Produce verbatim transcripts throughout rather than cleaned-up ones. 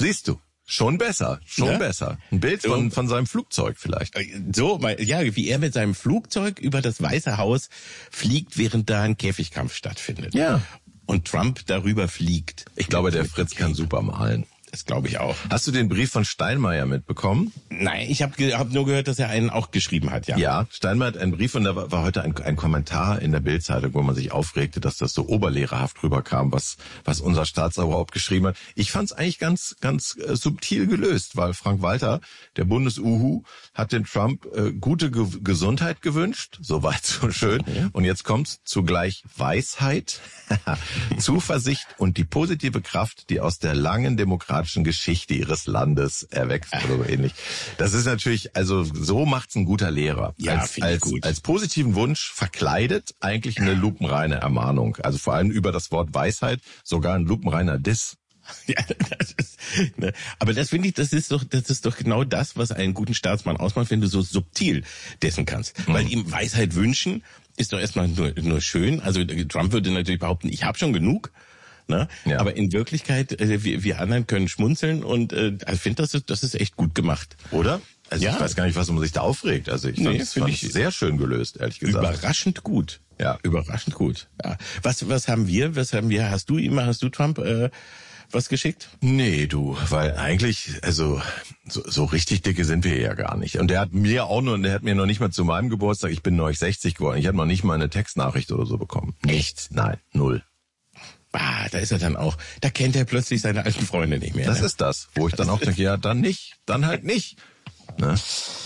Siehst du. Schon besser, schon ja? besser. Ein Bild von, von seinem Flugzeug vielleicht. So, ja, wie er mit seinem Flugzeug über das Weiße Haus fliegt, während da ein Käfigkampf stattfindet. Ja. Und Trump darüber fliegt. Ich glaube, der Fritz kann super malen. Das glaube ich auch. Hast du den Brief von Steinmeier mitbekommen? Nein, ich habe hab nur gehört, dass er einen auch geschrieben hat, ja. Ja, Steinmeier hat einen Brief und da war, war heute ein, ein Kommentar in der Bild-Zeitung, wo man sich aufregte, dass das so oberlehrerhaft rüberkam, was was unser Staatsoberhaupt geschrieben hat. Ich fand es eigentlich ganz ganz äh, subtil gelöst, weil Frank Walter, der Bundes-Uhu, hat dem Trump äh, gute Ge- Gesundheit gewünscht, soweit so schön. Okay. Und jetzt kommt's zugleich Weisheit, Zuversicht und die positive Kraft, die aus der langen demokratischen Geschichte ihres Landes erwächst oder so ähnlich. Das ist natürlich, also so macht's ein guter Lehrer. Ja, als, finde ich als, gut. Als positiven Wunsch verkleidet eigentlich eine lupenreine Ermahnung. Also vor allem über das Wort Weisheit sogar ein lupenreiner Diss. Ja, das ist, ne. Aber das finde ich, das ist doch, das ist doch genau das, was einen guten Staatsmann ausmacht, wenn du so subtil dessen kannst. Mhm. Weil ihm Weisheit wünschen ist doch erstmal nur, nur schön. Also Trump würde natürlich behaupten, ich habe schon genug. Ne? Ja. Aber in Wirklichkeit, äh, wir, wir anderen können schmunzeln und äh, ich finde, das ist, das ist echt gut gemacht. Oder? Also ja. Ich weiß gar nicht, was man sich da aufregt. Also ich nee, fand es ich sehr schön gelöst, ehrlich gesagt. Überraschend gut. Ja. Überraschend gut. Ja. Was, was haben wir? Was haben wir? Hast du immer, hast du Trump äh, was geschickt? Nee, du, weil eigentlich, also so, so richtig dicke sind wir ja gar nicht. Und der hat mir auch nur, der hat mir noch nicht mal zu meinem Geburtstag, ich bin neulich sechzig geworden, ich habe noch nicht mal eine Textnachricht oder so bekommen. Nichts, nein, null. Ah, da ist er dann auch. Da kennt er plötzlich seine alten Freunde nicht mehr. Das ne? ist das, wo ich dann auch denke, ja, dann nicht, dann halt nicht. Ne?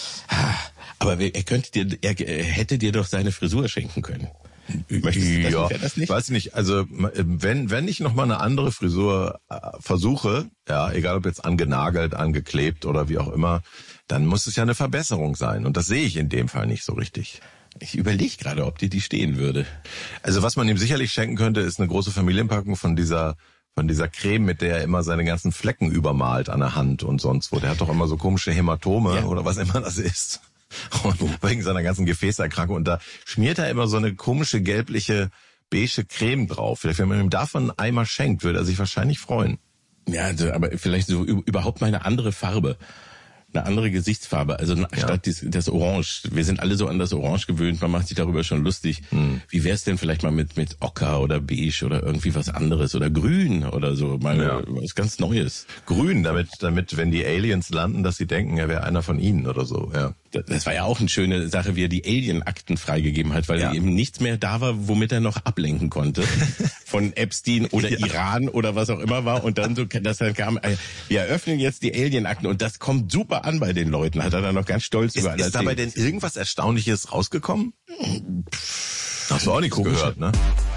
Aber er könnte dir, er hätte dir doch seine Frisur schenken können. Möchtest du das, ja, das nicht? Weiß nicht. Also wenn wenn ich noch mal eine andere Frisur äh, versuche, ja, egal ob jetzt angenagelt, angeklebt oder wie auch immer, dann muss es ja eine Verbesserung sein. Und das sehe ich in dem Fall nicht so richtig. Ich überlege gerade, ob dir die stehen würde. Also was man ihm sicherlich schenken könnte, ist eine große Familienpackung von dieser von dieser Creme, mit der er immer seine ganzen Flecken übermalt an der Hand und sonst wo. Der hat doch immer so komische Hämatome ja. oder was immer das ist. Und wegen seiner ganzen Gefäßerkrankung. Und da schmiert er immer so eine komische gelbliche, beige Creme drauf. Vielleicht, wenn man ihm davon einen Eimer schenkt, würde er sich wahrscheinlich freuen. Ja, also, aber vielleicht so überhaupt mal eine andere Farbe. Eine andere Gesichtsfarbe, also statt ja. das Orange. Wir sind alle so an das Orange gewöhnt, man macht sich darüber schon lustig. Hm. Wie wär's denn vielleicht mal mit mit Ocker oder Beige oder irgendwie was anderes oder Grün oder so, mal ja. was ganz Neues. Grün, damit damit wenn die Aliens landen, dass sie denken, er wäre einer von ihnen oder so, ja. Das war ja auch eine schöne Sache, wie er die Alien-Akten freigegeben hat, weil ja. eben nichts mehr da war, womit er noch ablenken konnte. Von Epstein oder ja. Iran oder was auch immer war. Und dann so, dass dann kam, wir eröffnen jetzt die Alien-Akten und das kommt super an bei den Leuten, hat er dann noch ganz stolz ist, über alles. Ist dabei denn irgendwas Erstaunliches rausgekommen? Hast du auch nichts gehört, ne?